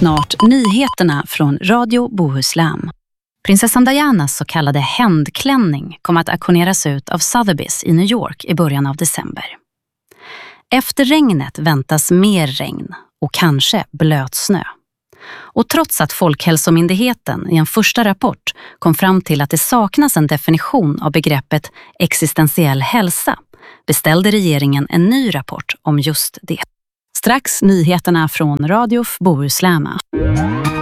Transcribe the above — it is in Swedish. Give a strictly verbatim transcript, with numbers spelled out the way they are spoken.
snart nyheterna från Radio Bohuslän. Prinsessan Dianas så kallade händklänning kommer att auktioneras ut av Sotheby's i New York i början av december. Efter regnet väntas mer regn och kanske blötsnö. Och trots att Folkhälsomyndigheten i en första rapport kom fram till att det saknas en definition av begreppet existentiell hälsa, beställde regeringen en ny rapport om just det. Strax nyheterna från Radio Bohuslän.